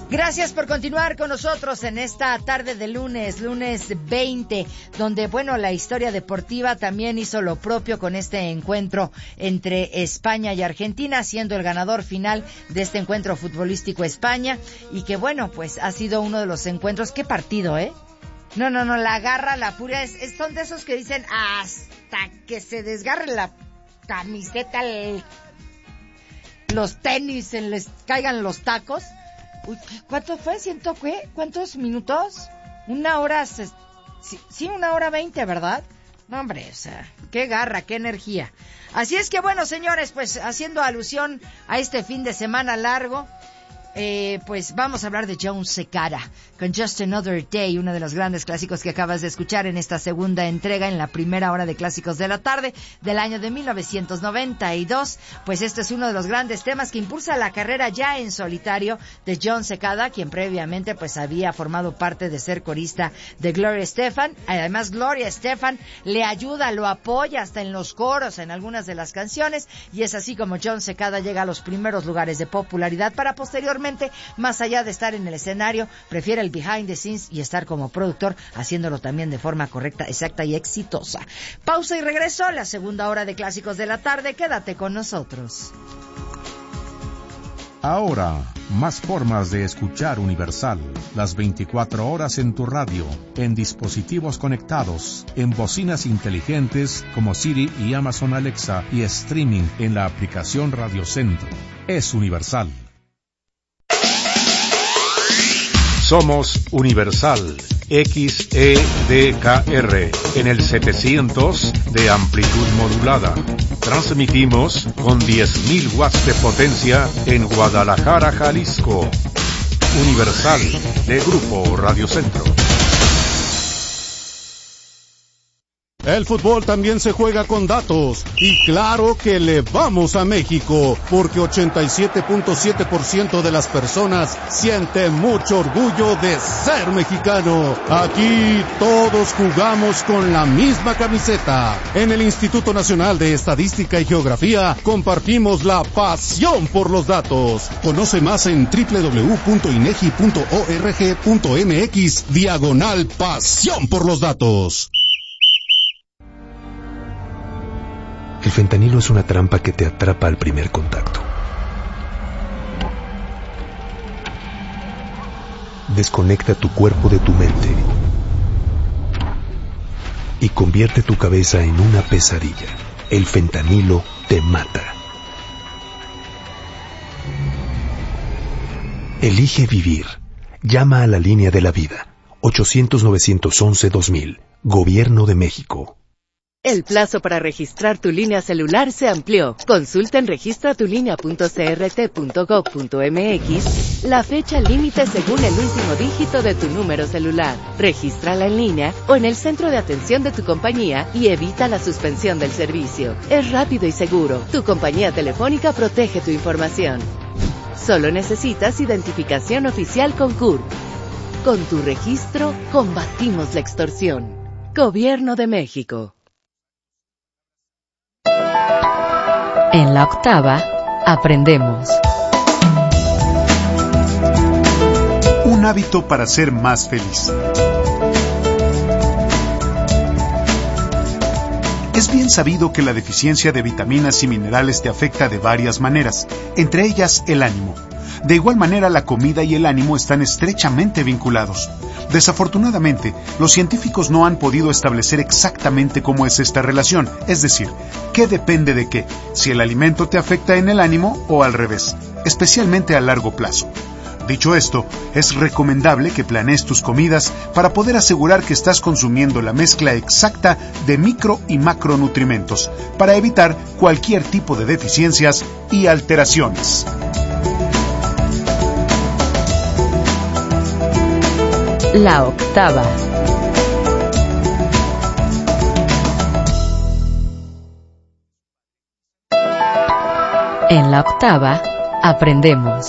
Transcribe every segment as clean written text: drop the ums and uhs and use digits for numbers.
Gracias por continuar con nosotros en esta tarde de lunes 20, donde, bueno, la historia deportiva también hizo lo propio con este encuentro entre España y Argentina, siendo el ganador final de este encuentro futbolístico España, y que, bueno, pues ha sido uno de los encuentros. ¡Qué partido, eh! No, la garra, la furia, son de esos que dicen hasta que se desgarre la camiseta, los tenis, se les caigan los tacos. Uy, ¿cuánto fue? ¿Cuántos minutos? 1 hora, sí, 1:20, ¿verdad? No, hombre, o sea, qué garra, qué energía. Así es que, bueno, señores, pues haciendo alusión a este fin de semana largo, pues vamos a hablar de Jon Secada con Just Another Day, uno de los grandes clásicos que acabas de escuchar en esta segunda entrega, en la primera hora de Clásicos de la Tarde del año de 1992. Pues este es uno de los grandes temas que impulsa la carrera ya en solitario de Jon Secada, quien previamente pues había formado parte de ser corista de Gloria Estefan. Además, Gloria Estefan le ayuda, lo apoya hasta en los coros en algunas de las canciones, y es así como Jon Secada llega a los primeros lugares de popularidad para posteriormente, más allá de estar en el escenario, prefiere el behind the scenes y estar como productor, haciéndolo también de forma correcta, exacta y exitosa. Pausa y regreso, la segunda hora de Clásicos de la Tarde. Quédate con nosotros. Ahora, más formas de escuchar Universal, las 24 horas en tu radio, en dispositivos conectados, en bocinas inteligentes como Siri y Amazon Alexa, y streaming en la aplicación Radio Centro. Es Universal. Somos Universal XEDKR en el 700 de amplitud modulada. Transmitimos con 10.000 watts de potencia en Guadalajara, Jalisco. Universal de Grupo Radio Centro. El fútbol también se juega con datos, y claro que le vamos a México, porque 87.7% de las personas siente mucho orgullo de ser mexicano. Aquí todos jugamos con la misma camiseta. En el Instituto Nacional de Estadística y Geografía compartimos la pasión por los datos. Conoce más en www.inegi.org.mx/pasión por los datos. El fentanilo es una trampa que te atrapa al primer contacto. Desconecta tu cuerpo de tu mente y convierte tu cabeza en una pesadilla. El fentanilo te mata. Elige vivir. Llama a la línea de la vida. 800-911-2000. Gobierno de México. El plazo para registrar tu línea celular se amplió. Consulta en registratulinea.crt.gov.mx la fecha límite según el último dígito de tu número celular. Regístrala en línea o en el centro de atención de tu compañía y evita la suspensión del servicio. Es rápido y seguro. Tu compañía telefónica protege tu información. Solo necesitas identificación oficial con CURP. Con tu registro, combatimos la extorsión. Gobierno de México. En la octava, aprendemos. Un hábito para ser más feliz. Es bien sabido que la deficiencia de vitaminas y minerales te afecta de varias maneras, entre ellas el ánimo. De igual manera, la comida y el ánimo están estrechamente vinculados. Desafortunadamente, los científicos no han podido establecer exactamente cómo es esta relación, es decir, qué depende de qué, si el alimento te afecta en el ánimo o al revés, especialmente a largo plazo. Dicho esto, es recomendable que planees tus comidas para poder asegurar que estás consumiendo la mezcla exacta de micro y macronutrimentos, para evitar cualquier tipo de deficiencias y alteraciones. La octava. En la octava, aprendemos.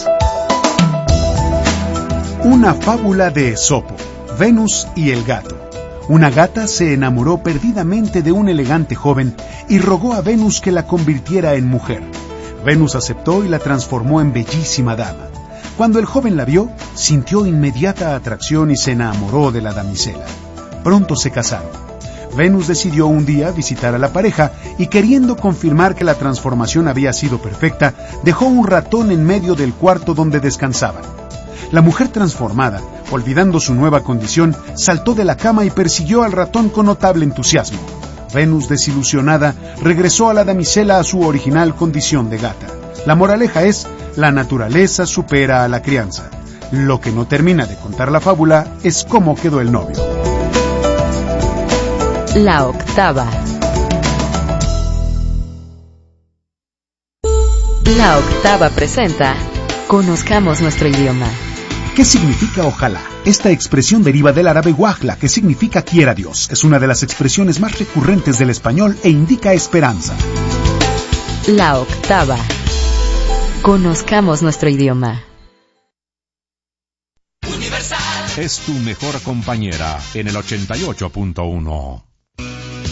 Una fábula de Esopo, Venus y el gato. Una gata se enamoró perdidamente de un elegante joven y rogó a Venus que la convirtiera en mujer. Venus aceptó y la transformó en bellísima dama. Cuando el joven la vio, sintió inmediata atracción y se enamoró de la damisela. Pronto se casaron. Venus decidió un día visitar a la pareja y, queriendo confirmar que la transformación había sido perfecta, dejó un ratón en medio del cuarto donde descansaban. La mujer transformada, olvidando su nueva condición, saltó de la cama y persiguió al ratón con notable entusiasmo. Venus, desilusionada, regresó a la damisela a su original condición de gata. La moraleja es: la naturaleza supera a la crianza. Lo que no termina de contar la fábula es cómo quedó el novio. La octava. La octava presenta Conozcamos nuestro idioma. ¿Qué significa ojalá? Esta expresión deriva del árabe wajla, que significa quiera Dios. Es una de las expresiones más recurrentes del español e indica esperanza. La octava. Conozcamos nuestro idioma. Es tu mejor compañera en el 88.1.